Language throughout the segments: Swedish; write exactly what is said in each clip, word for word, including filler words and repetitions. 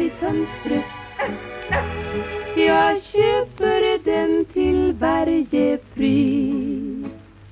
i fönstret. Jag köper den till varje pris.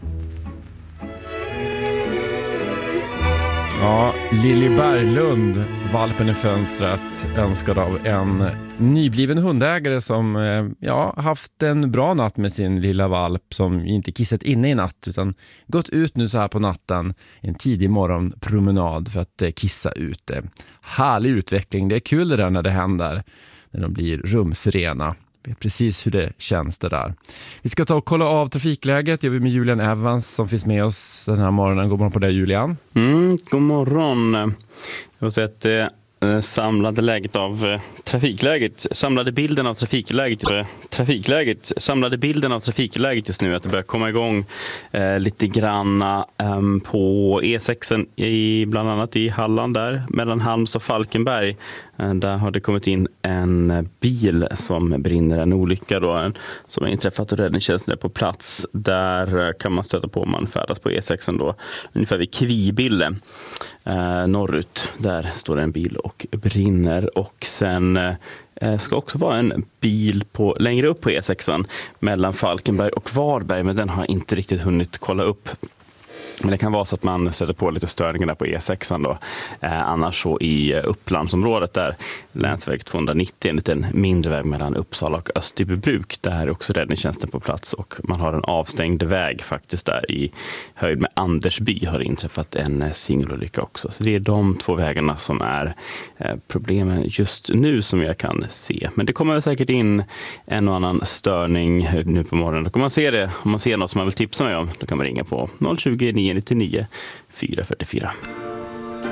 Ja, Lilly Berglund, valpen i fönstret, önskad av en nybliven hundägare som ja, haft en bra natt med sin lilla valp som inte kissat inne i natt utan gått ut nu så här på natten en tidig morgonpromenad för att kissa ute. Härlig utveckling, det är kul det där när det händer, när de blir rumsrena. Vet precis hur det känns det där. Vi ska ta och kolla av trafikläget. Jag är med Julian Evans som finns med oss den här morgonen. God morgon på dig, Julian. Mm, god morgon. Jag vill säga att eh, samlade läget av eh, trafikläget, samlade bilden av trafikläget, eh, trafikläget, samlade bilden av trafikläget just nu att det börjar komma igång eh, lite granna eh, på E sex i bland annat i Halland där mellan Halmstad och Falkenberg. Där har det kommit in en bil som brinner, en olycka då, en, som har inträffat och räddningstjänsten är på plats. Där kan man stöta på om man färdas på E sex då, ungefär vid Kvibille eh, norrut. Där står det en bil och brinner och sen eh, ska också vara en bil på, längre upp på E sex mellan Falkenberg och Varberg, men den har inte riktigt hunnit kolla upp. Men det kan vara så att man sätter på lite störningar där på E sex då. Eh, annars så i Upplandsområdet där länsväg tvåhundranittio, en liten mindre väg mellan Uppsala och Österbybruk. Där är också räddningstjänsten på plats och man har en avstängd väg faktiskt där i höjd med Andersby har det inträffat en singelolycka också. Så det är de två vägarna som är eh, problemen just nu som jag kan se. Men det kommer säkert in en och annan störning nu på morgonen. Då kan man se det. Om man ser något som man vill tipsa mig om, då kan man ringa på noll tjugo, nio nio nio, fyra fyra fyra.